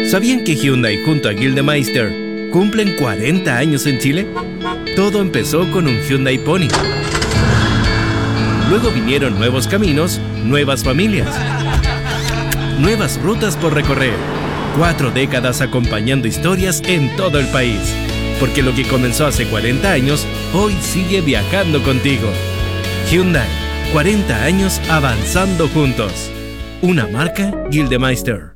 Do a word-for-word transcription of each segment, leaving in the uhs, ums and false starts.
¿Sabían que Hyundai junto a Gildemeister cumplen cuarenta años en Chile? Todo empezó con un Hyundai Pony. Luego vinieron nuevos caminos, nuevas familias, nuevas rutas por recorrer. Cuatro décadas acompañando historias en todo el país. Porque lo que comenzó hace cuarenta años, hoy sigue viajando contigo. Hyundai, cuarenta años avanzando juntos. Una marca Gildemeister.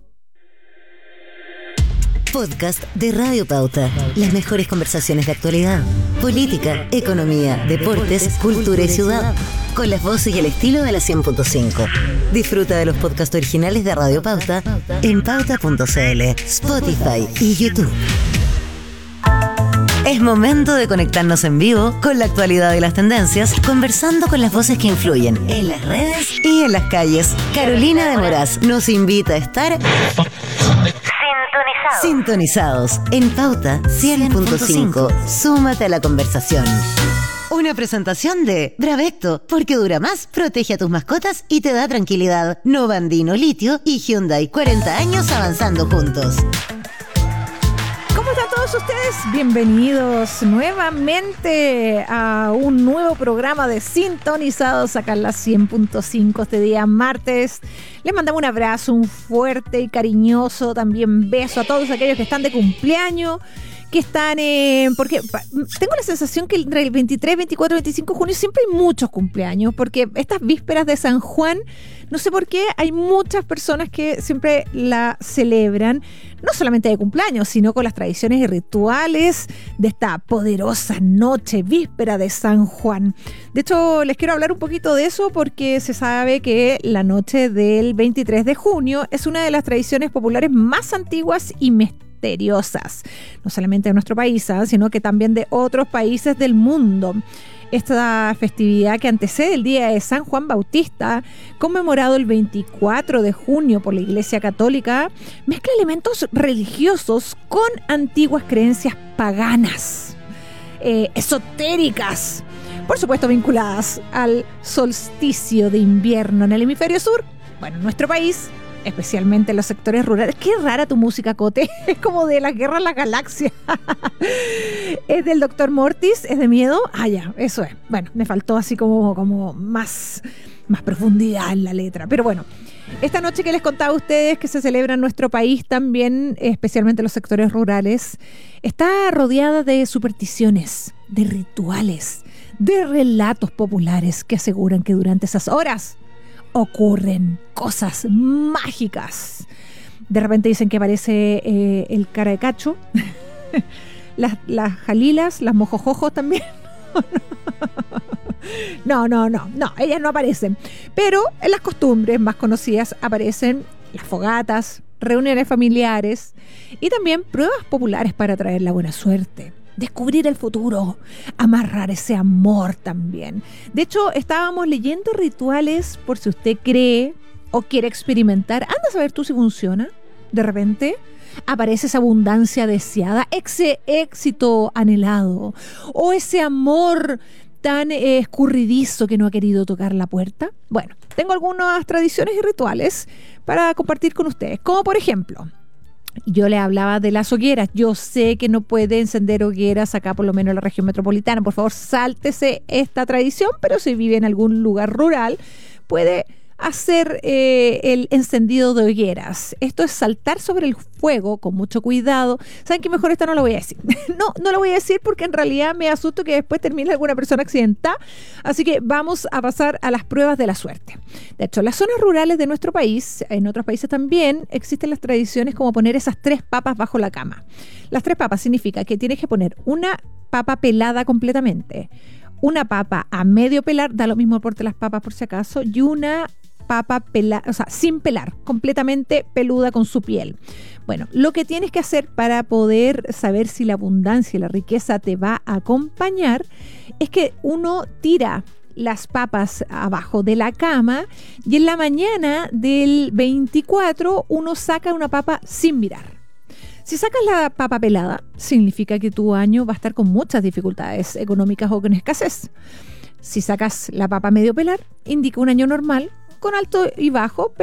Podcast de Radio Pauta. Las mejores conversaciones de actualidad, política, economía, deportes, cultura y ciudad. Con las voces y el estilo de la cien punto cinco. Disfruta de los podcasts originales de Radio Pauta en pauta punto c l, Spotify y YouTube. Es momento de conectarnos en vivo con la actualidad y las tendencias, conversando con las voces que influyen en las redes y en las calles. Carolina de Moraz nos invita a estar sintonizados, sintonizados en Pauta cien punto cinco. Súmate a la conversación. Una presentación de Bravecto, porque dura más, protege a tus mascotas y te da tranquilidad. Novandino Litio y Hyundai, cuarenta años avanzando juntos. ¿Cómo están todos ustedes? Bienvenidos nuevamente a un nuevo programa de Sintonizados acá en la cien punto cinco este día martes. Les mandamos un abrazo, un fuerte y cariñoso también beso a todos aquellos que están de cumpleaños, que están, eh, porque tengo la sensación que entre el veintitrés, veinticuatro, veinticinco de junio siempre hay muchos cumpleaños, porque estas vísperas de San Juan, no sé por qué, hay muchas personas que siempre la celebran, no solamente de cumpleaños, sino con las tradiciones y rituales de esta poderosa noche, víspera de San Juan. De hecho, les quiero hablar un poquito de eso porque se sabe que la noche del veintitrés de junio es una de las tradiciones populares más antiguas y misteriosas, no solamente de nuestro país, ¿eh? sino que también de otros países del mundo. Esta festividad que antecede el día de San Juan Bautista, conmemorado el veinticuatro de junio por la Iglesia Católica, mezcla elementos religiosos con antiguas creencias paganas, eh, esotéricas, por supuesto vinculadas al solsticio de invierno en el hemisferio sur. Bueno, en nuestro país, especialmente en los sectores rurales. Qué rara tu música, Cote. Es como de la guerra en la galaxia. Es del doctor Mortis, es de miedo. Ah, ya, eso es. Bueno, me faltó así como, como más, más profundidad en la letra. Pero bueno, esta noche que les contaba a ustedes que se celebra en nuestro país también, especialmente en los sectores rurales, está rodeada de supersticiones, de rituales, de relatos populares que aseguran que durante esas horas ocurren cosas mágicas. De repente dicen que aparece eh, el cara de cacho, las, las jalilas, las mojojojos también. No, no, no, no, ellas no aparecen. Pero en las costumbres más conocidas aparecen las fogatas, reuniones familiares y también pruebas populares para traer la buena suerte. Descubrir el futuro, amarrar ese amor también. De hecho, estábamos leyendo rituales por si usted cree o quiere experimentar. Anda a saber tú si funciona. De repente aparece esa abundancia deseada, ese éxito anhelado o ese amor tan eh, escurridizo que no ha querido tocar la puerta. Bueno, tengo algunas tradiciones y rituales para compartir con ustedes, como por ejemplo, yo le hablaba de las hogueras. Yo sé que no puede encender hogueras acá, por lo menos en la región metropolitana. Por favor, sáltese esta tradición, pero si vive en algún lugar rural, puede hacer eh, el encendido de hogueras. Esto es saltar sobre el fuego con mucho cuidado. ¿Saben qué? Mejor esta no lo voy a decir. No, no lo voy a decir porque en realidad me asusto que después termine alguna persona accidentada. Así que vamos a pasar a las pruebas de la suerte. De hecho, en las zonas rurales de nuestro país, en otros países también, existen las tradiciones como poner esas tres papas bajo la cama. Las tres papas significa que tienes que poner una papa pelada completamente, una papa a medio pelar, da lo mismo el porte de las papas por si acaso, y una papa pelada, o sea, sin pelar, completamente peluda con su piel. Bueno, lo que tienes que hacer para poder saber si la abundancia y la riqueza te va a acompañar es que uno tira las papas abajo de la cama y en la mañana del veinticuatro uno saca una papa sin mirar. Si sacas la papa pelada, significa que tu año va a estar con muchas dificultades económicas o con escasez. Si sacas la papa medio pelar, indica un año normal, con alto y bajo,